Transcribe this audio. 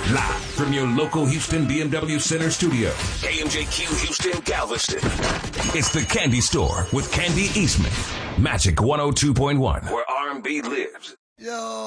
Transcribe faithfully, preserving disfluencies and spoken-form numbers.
Live from your local Houston B M W Center studio. K M J Q Houston Galveston. It's the Candy Store with Candy Eastman. Magic one oh two point one, where R and B lives. Yo.